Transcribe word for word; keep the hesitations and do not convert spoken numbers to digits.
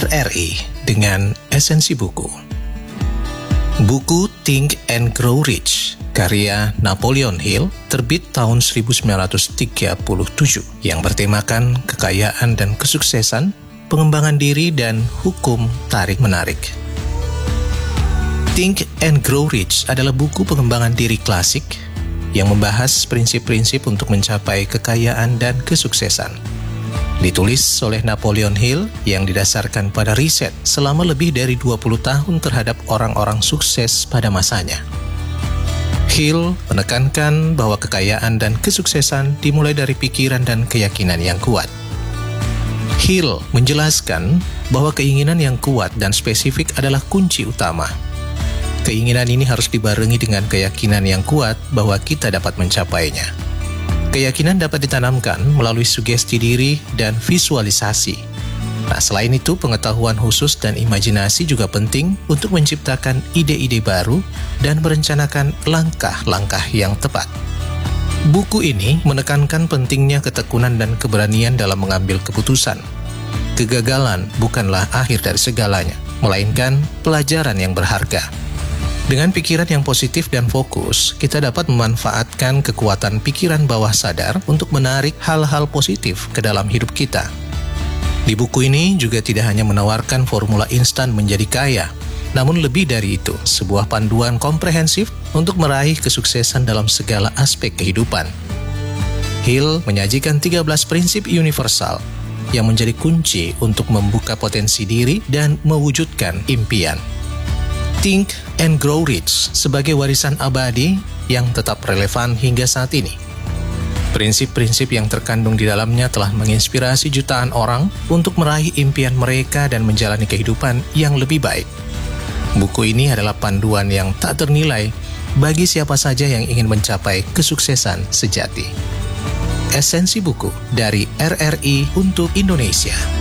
R R I dengan esensi buku. Buku Think and Grow Rich karya Napoleon Hill terbit tahun seribu sembilan ratus tiga puluh tujuh yang bertemakan kekayaan dan kesuksesan, pengembangan diri, dan hukum tarik-menarik. Think and Grow Rich adalah buku pengembangan diri klasik yang membahas prinsip-prinsip untuk mencapai kekayaan dan kesuksesan. Ditulis oleh Napoleon Hill yang didasarkan pada riset selama lebih dari dua puluh tahun terhadap orang-orang sukses pada masanya. Hill menekankan bahwa kekayaan dan kesuksesan dimulai dari pikiran dan keyakinan yang kuat. Hill menjelaskan bahwa keinginan yang kuat dan spesifik adalah kunci utama. Keinginan ini harus dibarengi dengan keyakinan yang kuat bahwa kita dapat mencapainya. Keyakinan dapat ditanamkan melalui sugesti diri dan visualisasi. Nah, selain itu, pengetahuan khusus dan imajinasi juga penting untuk menciptakan ide-ide baru dan merencanakan langkah-langkah yang tepat. Buku ini menekankan pentingnya ketekunan dan keberanian dalam mengambil keputusan. Kegagalan bukanlah akhir dari segalanya, melainkan pelajaran yang berharga. Dengan pikiran yang positif dan fokus, kita dapat memanfaatkan kekuatan pikiran bawah sadar untuk menarik hal-hal positif ke dalam hidup kita. Di buku ini juga tidak hanya menawarkan formula instan menjadi kaya, namun lebih dari itu, sebuah panduan komprehensif untuk meraih kesuksesan dalam segala aspek kehidupan. Hill menyajikan tiga belas prinsip universal yang menjadi kunci untuk membuka potensi diri dan mewujudkan impian. Think and Grow Rich sebagai warisan abadi yang tetap relevan hingga saat ini. Prinsip-prinsip yang terkandung di dalamnya telah menginspirasi jutaan orang untuk meraih impian mereka dan menjalani kehidupan yang lebih baik. Buku ini adalah panduan yang tak ternilai bagi siapa saja yang ingin mencapai kesuksesan sejati. Esensi buku dari R R I untuk Indonesia.